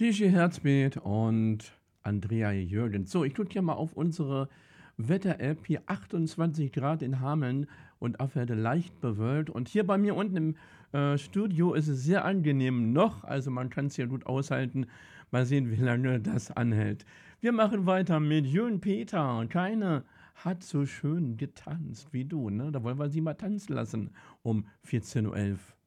DJ Herzbeat und Andrea Jürgens. So, ich gucke hier mal auf unsere Wetter-App. Hier 28 Grad in Hameln und Afwerte leicht bewölkt. Und hier bei mir unten im Studio ist es sehr angenehm noch. Also man kann es hier gut aushalten. Mal sehen, wie lange das anhält. Wir machen weiter mit Jürgen Peter. Keine hat so schön getanzt wie du, ne? Da wollen wir sie mal tanzen lassen um 14:11 Uhr.